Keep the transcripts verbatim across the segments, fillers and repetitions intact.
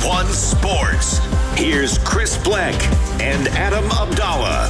one Sports. Here's Chris Blank and Adam Abdallah.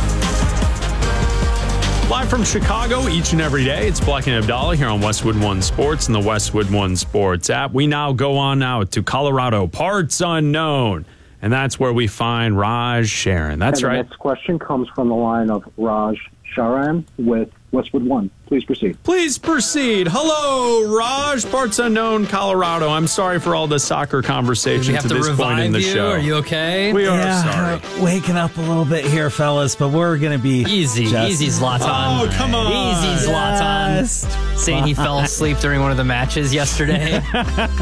Live from Chicago each and every day, it's Black and Abdallah here on Westwood One Sports and the Westwood One Sports app. We now go on out to Colorado, parts unknown, and that's where we find Raj Sharon. That's and the right. The next question comes from the line of Raj Sharan with Westwood One. Please proceed. Please proceed. Hello, Raj, parts unknown, Colorado. I'm sorry for all the soccer conversation we have to, to this point in the you? show. Are you okay? We are yeah, sorry. Waking up a little bit here, fellas, but we're going to be Easy, just easy, Zlatan. Oh, come on. Easy, Zlatan. Just Saying he fell asleep during one of the matches yesterday. It's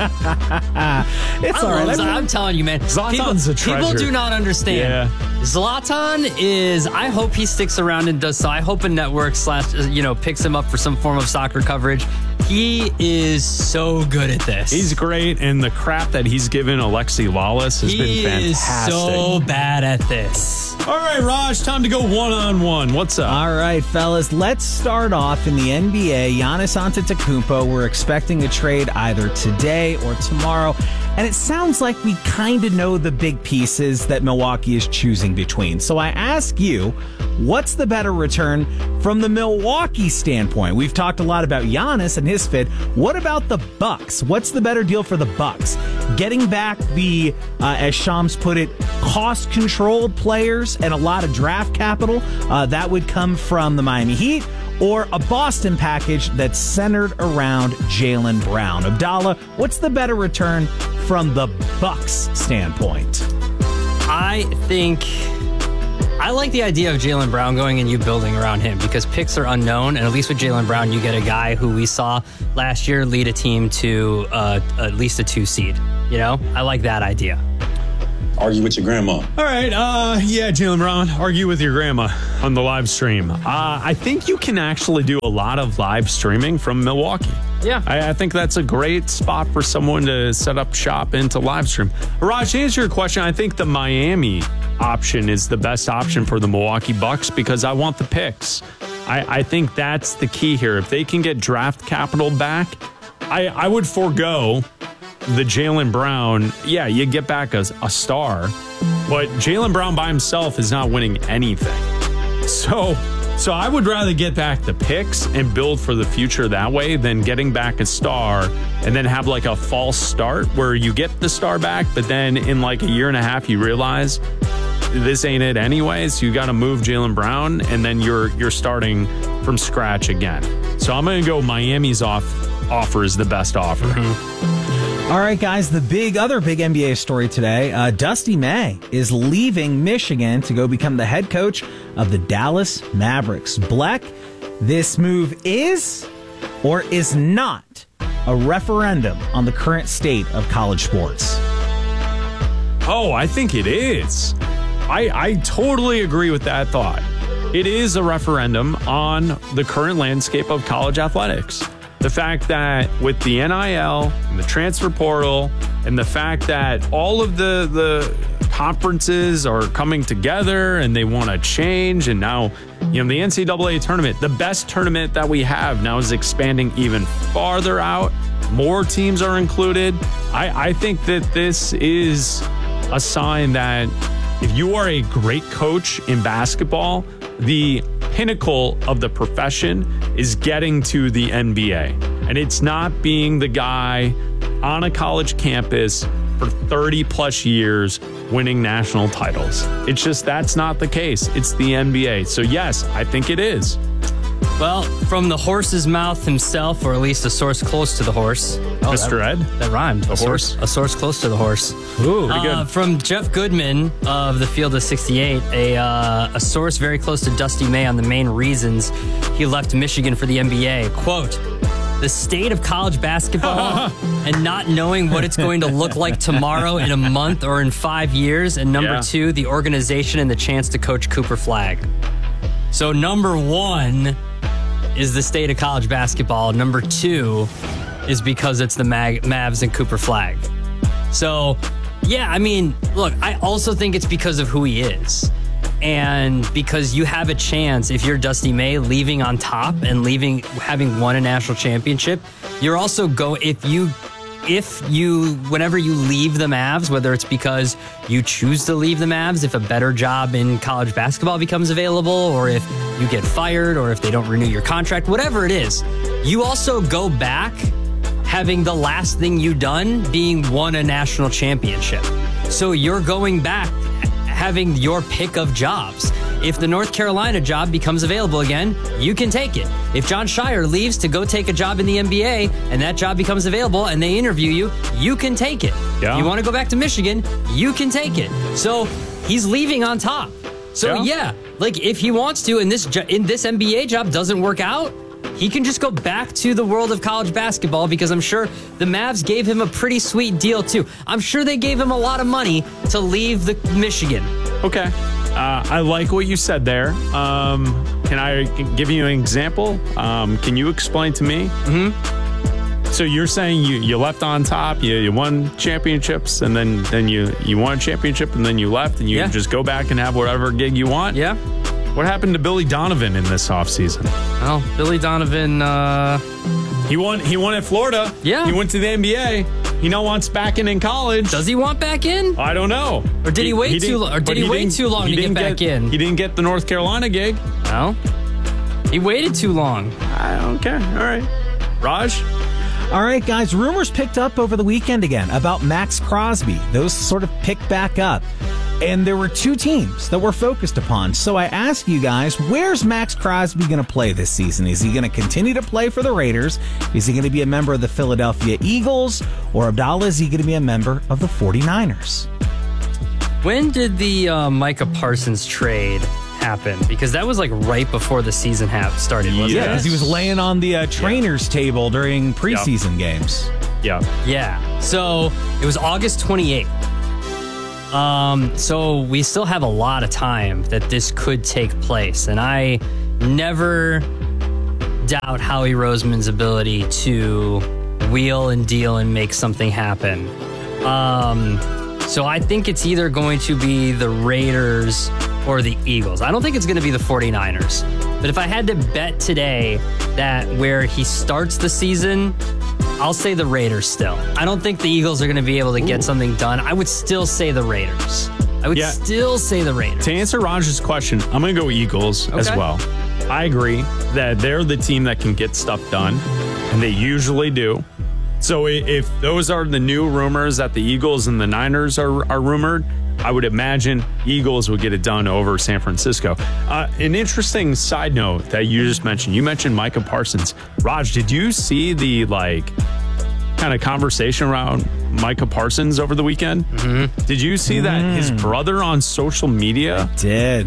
I all right. love I mean, I'm telling you, man. Zlatan's people, a treasure. People do not understand. Yeah. Zlatan is, I hope he sticks around and does so. I hope a network slash, you know, picks him up for some form of soccer coverage. He is so good at this. He's great, and the crap that he's given Alexi Lawless has he been fantastic. is so bad at this. All right, Raj, time to go one-on-one. What's up? all right, fellas, let's start off in the N B A. Giannis Antetokounmpo, we're expecting a trade either today or tomorrow, and it sounds like we kind of know the big pieces that Milwaukee is choosing between. So I ask you, what's the better return from the Milwaukee standpoint? We've talked a lot about Giannis and his fit. What about the Bucks? What's the better deal for the Bucks? Getting back the, uh, as Shams put it, cost-controlled players and a lot of draft capital uh, that would come from the Miami Heat, or a Boston package that's centered around Jaylen Brown? Abdallah, what's the better return from the Bucks standpoint? I think I like the idea of Jaylen Brown going and you building around him because picks are unknown, and at least with Jaylen Brown, you get a guy who we saw last year lead a team to uh, at least a two seed. You know, I like that idea. Argue with your grandma. All right, uh, yeah, Jaylen Brown, argue with your grandma on the live stream. Uh, I think you can actually do a lot of live streaming from Milwaukee. Yeah. I, I think that's a great spot for someone to set up shop and to live stream. Raj, to answer your question, I think the Miami option is the best option for the Milwaukee Bucks because I want the picks. I, I think that's the key here. If they can get draft capital back, I, I would forego the Jaylen Brown. Yeah, you get back a, a star, but Jaylen Brown by himself is not winning anything. So, so I would rather get back the picks and build for the future that way than getting back a star and then have like a false start where you get the star back, but then in like a year and a half you realize this ain't it anyways. You got to move Jaylen Brown and then you're you're starting from scratch again. So I'm going to go Miami's off offer is the best offer. Mm-hmm. All right, guys, the big other big N B A story today, uh, Dusty May is leaving Michigan to go become the head coach of the Dallas Mavericks. Black, this move is or is not a referendum on the current state of college sports? Oh, I think it is. I, I totally agree with that thought. It is a referendum on the current landscape of college athletics. The fact that with the N I L and the transfer portal and the fact that all of the, the conferences are coming together and they want to change, and now, you know, the N C double A tournament, the best tournament that we have now, is expanding even farther out. More teams are included. I, I think that this is a sign that if you are a great coach in basketball, the pinnacle of the profession is getting to the N B A. And it's not being the guy on a college campus for thirty plus years winning national titles. It's just, that's not the case. It's the N B A. So yes, I think it is. Well, from the horse's mouth himself, or at least a source close to the horse. Oh, Mister that, Ed? That rhymed. A A horse? source, a source close to the horse. Ooh, pretty Uh, good. from Jeff Goodman of the Field of sixty-eight, a uh, a source very close to Dusty May on the main reasons he left Michigan for the N B A. Quote, the state of college basketball and not knowing what it's going to look like tomorrow, in a month, or in five years. And number Yeah. two, the organization and the chance to coach Cooper Flagg. So number one is the state of college basketball. Number two is because it's the Mag- Mavs and Cooper Flagg. So, yeah, I mean, look, I also think it's because of who he is. And because you have a chance, if you're Dusty May, leaving on top and leaving, having won a national championship, you're also go, if you if you, whenever you leave the Mavs, whether it's because you choose to leave the Mavs, if a better job in college basketball becomes available, or if you get fired, or if they don't renew your contract, whatever it is, you also go back having the last thing you done being won a national championship. So you're going back having your pick of jobs. If the North Carolina job becomes available again, you can take it. If John Shire leaves to go take a job in the N B A and that job becomes available and they interview you, you can take it. Yeah. You want to go back to Michigan, you can take it. So he's leaving on top. So Yeah. yeah, like if he wants to, and this jo- in this N B A job doesn't work out, he can just go back to the world of college basketball, because I'm sure the Mavs gave him a pretty sweet deal too. I'm sure they gave him a lot of money to leave the Michigan. Okay. Uh, I like what you said there. Um, can I give you an example? Um, can you explain to me? Mm-hmm. So you're saying you, you left on top, you, you won championships, and then, then you, you won a championship, and then you left, and you Yeah. just go back and have whatever gig you want? Yeah. What happened to Billy Donovan in this offseason? Well, Billy Donovan, uh, He won He won at Florida. Yeah. He went to the N B A. He now wants back in in college. does he want back in? I don't know. Or did he wait too didn't- lo- or did but he wait didn't- too long he to get didn't back in? He didn't get the North Carolina gig. No. He waited too long. I don't care. All right. Raj? All right, guys, rumors picked up over the weekend again about Max Crosby. Those sort of picked back up. And there were two teams that were focused upon. So I ask you guys, where's Max Crosby going to play this season? Is he going to continue to play for the Raiders? Is he going to be a member of the Philadelphia Eagles? Or Abdallah, is he going to be a member of the forty-niners? When did the uh, Micah Parsons trade happen? Because that was like right before the season half started, wasn't Yeah, it? because he was laying on the uh, trainer's table during preseason games. Yeah. Yeah. So it was August twenty-eighth. Um, so we still have a lot of time that this could take place. And I never doubt Howie Roseman's ability to wheel and deal and make something happen. Um, so I think it's either going to be the Raiders or the Eagles. I don't think it's going to be the forty-niners. But if I had to bet today that where he starts the season, I'll say the Raiders still. I don't think the Eagles are going to be able to get something done. I would still say the Raiders. I would Yeah. still say the Raiders. To answer Raj's question, I'm going to go Eagles as Okay. well. I agree that they're the team that can get stuff done, and they usually do. So i- if those are the new rumors that the Eagles and the Niners are, are rumored, I would imagine Eagles would get it done over San Francisco. Uh, an interesting side note that you just mentioned, you mentioned Micah Parsons. Raj, did you see the like kind of conversation around Micah Parsons over the weekend? Mm-hmm. Did you see that his brother on social media Did.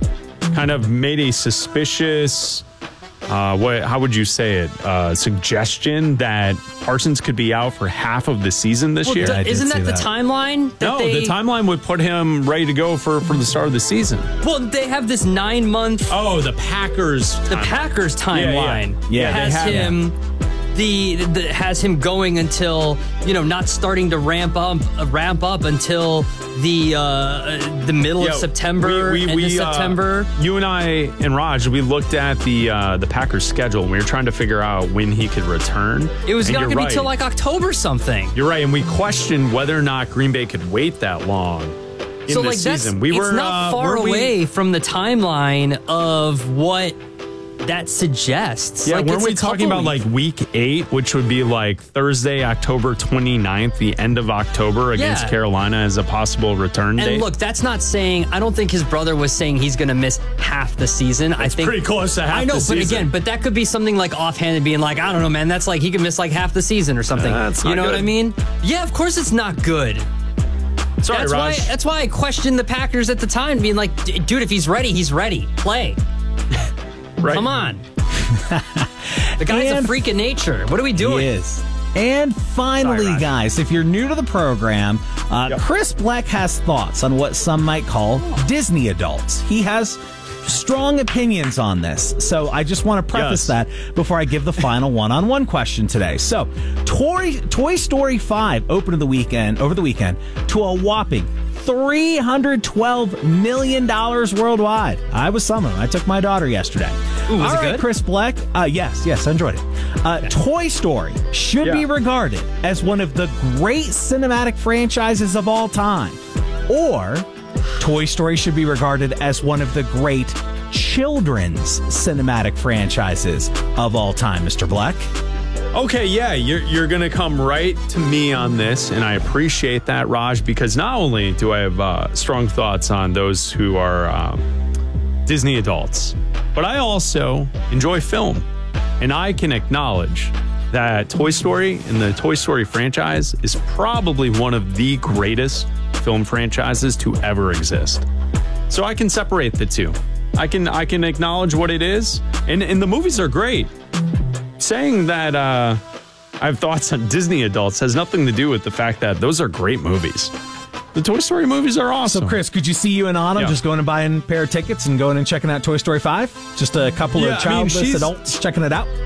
kind of made a suspicious, uh, what? How would you say it? Uh, suggestion that Parsons could be out for half of the season this Well, year. d- I did isn't see that the that. timeline? that no, they- the timeline would put him ready to go for, for the start of the season. Well, they have this nine month. Oh, the Packers. the timeline. Packers timeline Yeah, they has have him the, the has him going until, you know, not starting to ramp up uh, ramp up until the uh, the middle Yeah, of September, we, we, end we, of uh, September. you and I and Raj, we looked at the uh, the Packers schedule and we were trying to figure out when he could return. It was And not you're going to be right. till like October something. You're right, and we questioned whether or not Green Bay could wait that long in so the like season. that's we it's were not uh, far weren't we- away from the timeline of what that suggests. Yeah, like, weren't it's we a talking couple about weeks. like week eight, which would be like Thursday, October twenty-ninth, the end of October against Yeah. Carolina as a possible return And date? look, that's not saying. I don't think his brother was saying he's going to miss half the season. I think pretty close to half I know, the but season. again, but that could be something like offhanded, being like, I don't know, man. That's like he could miss like half the season or something. That's you not know what good. I mean? Yeah, of course it's not good. Sorry, That's why. Raj. That's why I questioned the Packers at the time, being like, "D- dude, if he's ready, he's ready. Play. Right. Come on. The guy's And- a freak of nature. What are we doing? He is. And finally, Sorry, Raj. guys, if you're new to the program, uh, Yep. Chris Black has thoughts on what some might call Disney adults. He has strong opinions on this. So I just want to preface Yes. that before I give the final one-on-one question today. So Toy, Toy Story five opened the weekend over the weekend to a whopping three hundred twelve million dollars worldwide. I was some of them. I took my daughter yesterday. Ooh, was All it right, good? Chris Black. Uh, yes, yes, I enjoyed it. Uh, Toy Story should Yeah. be regarded as one of the great cinematic franchises of all time, or Toy Story should be regarded as one of the great children's cinematic franchises of all time, Mister Black. Okay, yeah, you're, you're going to come right to me on this, and I appreciate that, Raj, because not only do I have uh, strong thoughts on those who are um, Disney adults, but I also enjoy film, and I can acknowledge that Toy Story and the Toy Story franchise is probably one of the greatest film franchises to ever exist. So I can separate the two. I can I can acknowledge what it is, and, and the movies are great. Saying that uh, I have thoughts on Disney adults has nothing to do with the fact that those are great movies. The Toy Story movies are awesome. So, Chris, could you see you and Autumn Yeah. just going and buying a pair of tickets and going and checking out Toy Story five? Just a couple Yeah, I of mean, childless she's- adults checking it out?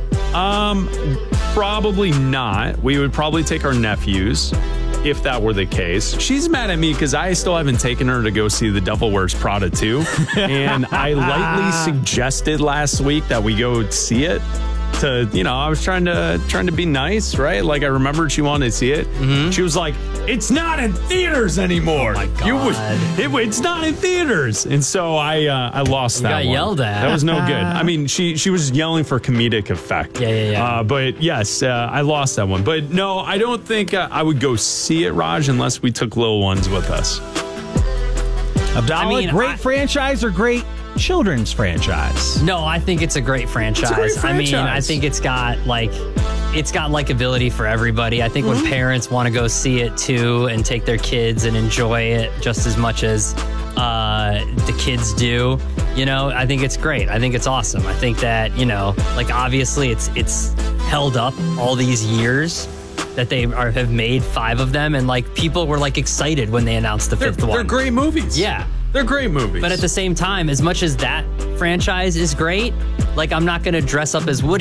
Um, probably not. We would probably take our nephews if that were the case. She's mad at me because I still haven't taken her to go see The Devil Wears Prada two. And I lightly suggested last week that we go see it. To, you know, I was trying to trying to be nice, right? Like I remembered she wanted to see it. Mm-hmm. She was like, "It's not in theaters anymore." Oh my God. You would, it, it's not in theaters, and so I uh, I lost You that. got one. yelled at. That was no good. I mean, she she was yelling for comedic effect. Yeah, yeah, yeah. Uh, but yes, uh, I lost that one. But no, I don't think uh, I would go see it, Raj, unless we took little ones with us. Abdallah, I mean, great I- franchise or great children's franchise? No, I think it's a great franchise. great I mean, I franchise. think it's got like it's got likability for everybody. I think Mm-hmm. when parents want to go see it too and take their kids and enjoy it just as much as uh, the kids do, you know, I think it's great. I think it's awesome. I think that, you know, like obviously it's it's held up all these years that they are, have made five of them, and like people were like excited when they announced the They're, fifth one. they're great movies. Yeah. They're great movies. But at the same time, as much as that franchise is great, like I'm not going to dress up as Woody